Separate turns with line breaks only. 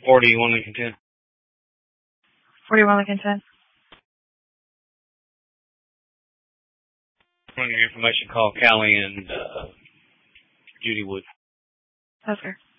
41 Lincoln 10.
41 Lincoln 10.
For your information, call Callie and Judy Wood.
Okay.